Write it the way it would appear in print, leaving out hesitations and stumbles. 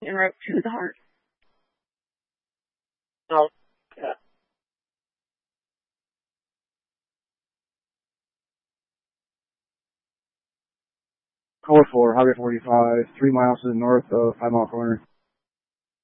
en route to the heart. Oh, yeah. Code 4, Highway 45, 3 miles to the north of 5 Mile Corner.